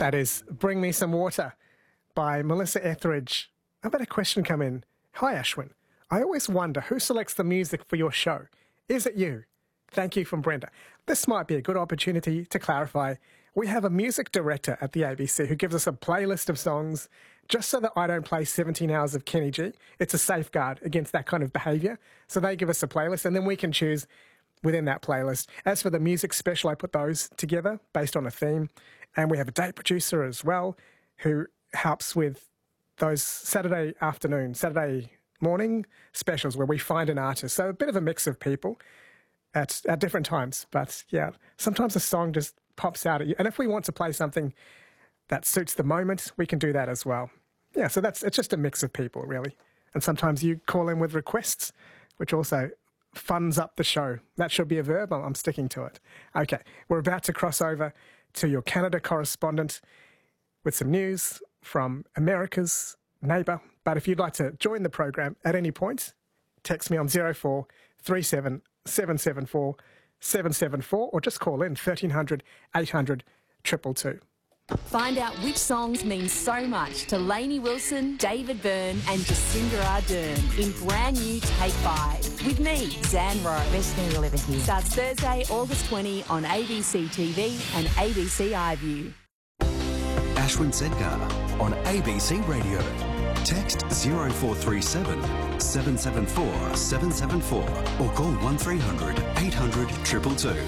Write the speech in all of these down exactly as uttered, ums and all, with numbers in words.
That is Bring Me Some Water by Melissa Etheridge. I've had a question come in. Hi, Ashwin. I always wonder who selects the music for your show. Is it you? Thank you from Brenda. This might be a good opportunity to clarify. We have a music director at the A B C who gives us a playlist of songs just so that I don't play seventeen hours of Kenny G. It's a safeguard against that kind of behaviour. So they give us a playlist and then we can choose within that playlist. As for the music special, I put those together based on a theme. And we have a day producer as well who helps with those Saturday afternoon, Saturday morning specials where we find an artist. So a bit of a mix of people at, at different times. But yeah, sometimes a song just pops out at you. And if we want to play something that suits the moment, we can do that as well. Yeah, so that's it's just a mix of people, really. And sometimes you call in with requests, which also funds up the show. That should be a verb. I'm sticking to it. Okay, we're about to cross over to your Canada correspondent with some news from America's neighbour. But if you'd like to join the program at any point, text me on zero four three seven seven seven four seven seven four or just call in thirteen hundred eight hundred two two two. Find out which songs mean so much to Lainey Wilson, David Byrne and Jacinda Ardern in brand new Take Five. With me, Zan Rowe. Best thing you'll ever hear. Starts Thursday, August twentieth on A B C T V and A B C iView. Ashwin Sedgar on A B C Radio. Text zero four three seven seven seven four seven seven four or call one three hundred eight hundred two two two.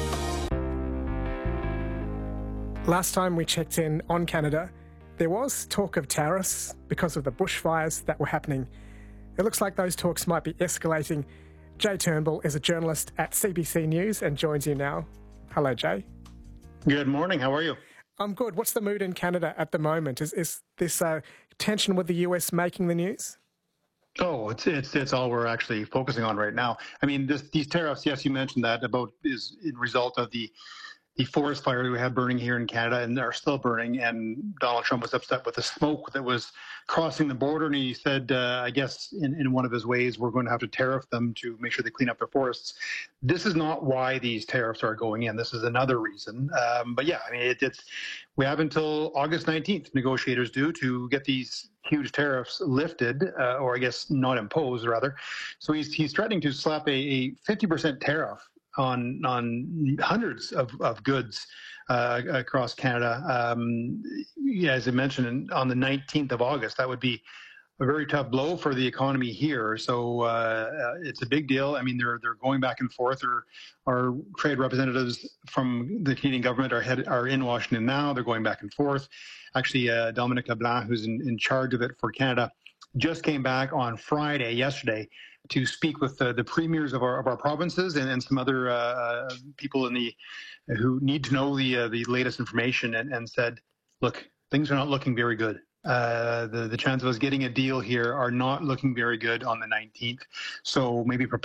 Last time we checked in on Canada, there was talk of tariffs because of the bushfires that were happening. It looks like those talks might be escalating. Jay Turnbull is a journalist at C B C News and joins you now. Hello, Jay. Good morning. How are you? I'm good. What's the mood in Canada at the moment? Is, is this uh, tension with the U S making the news? Oh, it's it's it's all we're actually focusing on right now. I mean, this, these tariffs, yes, you mentioned that, about is in result of the the forest fire we had burning here in Canada, and are still burning. And Donald Trump was upset with the smoke that was crossing the border, and he said, uh, I guess in, in one of his ways, we're going to have to tariff them to make sure they clean up their forests. This is not why these tariffs are going in. This is another reason. Um, but yeah, I mean, it, it's we have until August nineteenth, negotiators do, to get these huge tariffs lifted, uh, or I guess not imposed, rather. So he's he's threatening to slap a, a fifty percent tariff on on hundreds of, of goods uh, across Canada. Um, yeah, as I mentioned, on the nineteenth of August, that would be a very tough blow for the economy here. So uh, it's a big deal. I mean, they're they're going back and forth. Our, our trade representatives from the Canadian government are head, are in Washington now. They're going back and forth. Actually, uh, Dominic LeBlanc, who's in, in charge of it for Canada, just came back on Friday, yesterday, to speak with the, the premiers of our of our provinces and, and some other uh, people in the who need to know the uh, the latest information, and, and said, look, things are not looking very good. Uh, the the chances of us getting a deal here are not looking very good on the nineteenth. So maybe prepare.